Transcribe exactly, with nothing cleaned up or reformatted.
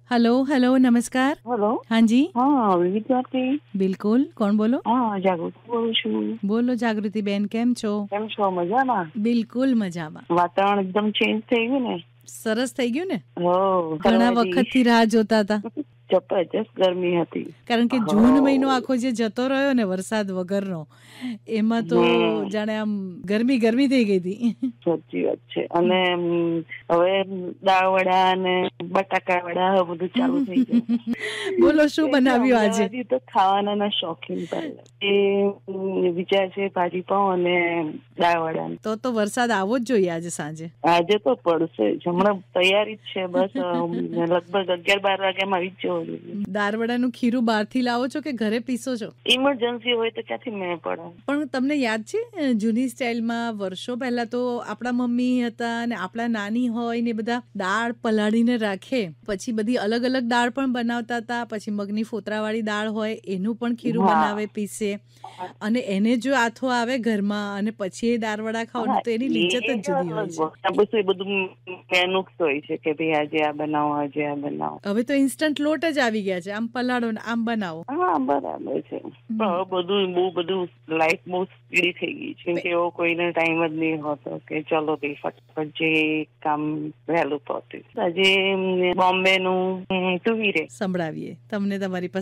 Hello hello नमस्कार. Hello. हाँ जी. હા વિવિધ ભારતી. બિલકુલ. કોણ બોલો? હા જાગૃતિ બોલું છું. બોલો જાગૃતિ બેન, કેમ છો? કેમ છો? મજામાં? બિલકુલ મજામાં. વાતાવરણ એકદમ ચેન્જ થઈ ગયું ને. સરસ થઈ ગયું ને. હો ઘણા ફરવા જઈએ. વખતથી રાહ જોતા હતા. જબરજસ્ત ગરમી હતી. કારણ કે હો. જૂન મહિનો આખો જે જતો રહ્યો ને વરસાદ વગરનો, એમાં તો હમ. જાણે આમ ગરમી ગરમી થઈ ગઈ હતી. સાચી વાત છે. અને અમ, હવે દાળ વડા અને બટાકા વડા હવે બધું ચાલુ થઈ ગયું. બોલો શું કેમ કે બનાવ્યું આજે? અમદાવાદી તો ખાવાના શોખીન પહેલા. એ અમ, વિચાર છે ભાજી પાઉં અને દાળ વડા. તો તો વરસાદ આવવો જ જોઈએ આજે સાંજે. આજે તો પડશે જ. હમણાં તૈયારી જ છે. બસ અમ, લગભગ અગિયાર બાર વાગ્યામાં આવી જ જવો જોઈએ. દાળવડાનું ખીરું બહારથી લાવો છો કે ઘરે પીસો છો? ઇમરજન્સી હોય તો ક્યાંથી મેળ પડે. પણ તમને યાદ છે અ, જૂની સ્ટાઇલમાં વર્ષો પહેલા તો આપણા મમ્મી હતા અને આપણા નાની હોય ને બધા દાળ પલાળીને રાખે, પછી બધી અલગ અલગ દાળ પણ બનાવતા હતા. પછી મગની ફોતરાવાળી દાળ હોય એનું પણ ખીરું હા બનાવે, પીસે, અને એને જો આથો આવે ઘરમાં અને પછી એ દાળવડા ખાઓ ને હા તો એની લિજ્જત જ એ જુદી હોય અલગ છે. વસ્તુ. આ બધું એ બધું મેનુક્સ હોય છે કે ભાઈ આજે આ બનાવો, આજે આ બનાવો. હવે તો ઇન્સ્ટન્ટ લોટ જ આવી ગયા છે, આમ પલાળો ને આમ બનાવો. હા બરાબર છે. પણ હવે બધું બહુ બધું લાઈફ બહુ સ્પીડી થઈ ગઈ છે. કેમ કે એવો કોઈને ટાઈમ જ નહીં હોતો કે ચલો ભાઈ ફટાફટ જે કામ વહેલું પહોંચે. આજે બોમ્બે નું તુવીરે સંભળાવીએ તમને તમારી